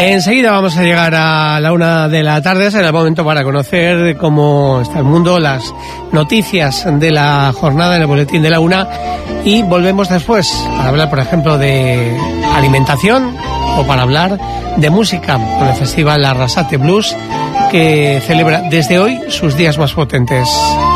Enseguida vamos a llegar a la 1 de la tarde, es el momento para conocer cómo está el mundo, las noticias de la jornada en el boletín de la 1, y volvemos después para hablar, por ejemplo, de alimentación o para hablar de música con el festival Arrasate Blues, que celebra desde hoy sus días más potentes.